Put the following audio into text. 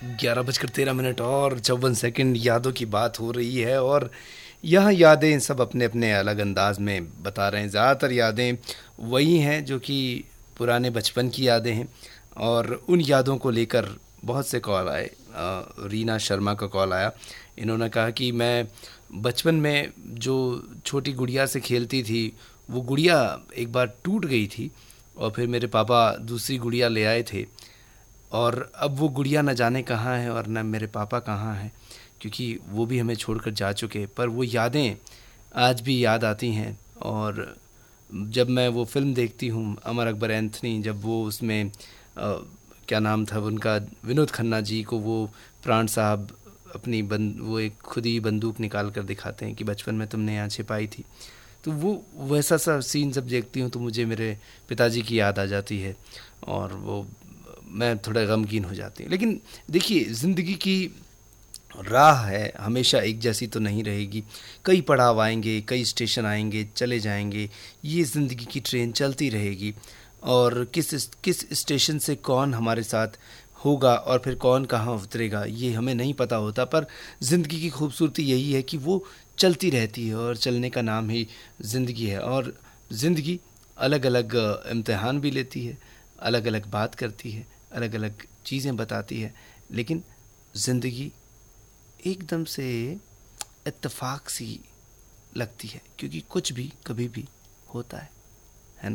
11:13 और 54 सेकंड। यादों की बात हो रही है और यहाँ यादें सब अपने अपने अलग अंदाज में बता रहे हैं। ज़्यादातर यादें वही हैं जो कि पुराने बचपन की यादें हैं, और उन यादों को लेकर बहुत से कॉल आए। रीना शर्मा का कॉल आया। इन्होंने कहा कि मैं बचपन में जो छोटी गुड़िया से खेलती थी, वो गुड़िया एक बार टूट गई थी और फिर मेरे पापा दूसरी गुड़िया ले आए थे, और अब वो गुड़िया न जाने कहाँ है और न मेरे पापा कहाँ हैं, क्योंकि वो भी हमें छोड़कर जा चुके। पर वो यादें आज भी याद आती हैं। और जब मैं वो फ़िल्म देखती हूँ अमर अकबर एंथनी, जब वो उसमें क्या नाम था उनका, विनोद खन्ना जी को वो प्राण साहब अपनी वो एक खुद ही बंदूक निकाल कर दिखाते हैं कि बचपन में तुमने यहाँ छिपाई थी, तो वो वैसा सा सीन जब देखती हूँ तो मुझे मेरे पिताजी की याद आ जाती है, और वो मैं थोड़ा गमगीन हो जाती हूँ। लेकिन देखिए, ज़िंदगी की राह है, हमेशा एक जैसी तो नहीं रहेगी। कई पड़ाव आएंगे, कई स्टेशन आएंगे, चले जाएंगे। ये ज़िंदगी की ट्रेन चलती रहेगी, और किस स्टेशन से कौन हमारे साथ होगा और फिर कौन कहाँ उतरेगा ये हमें नहीं पता होता। पर ज़िंदगी की खूबसूरती यही है कि वो चलती रहती है, और चलने का नाम ही ज़िंदगी है। और ज़िंदगी अलग अलग इम्तिहान भी लेती है, अलग अलग बात करती है, अलग अलग चीज़ें बताती है, लेकिन ज़िंदगी एकदम से इत्तेफाक सी लगती है, क्योंकि कुछ भी कभी भी होता है।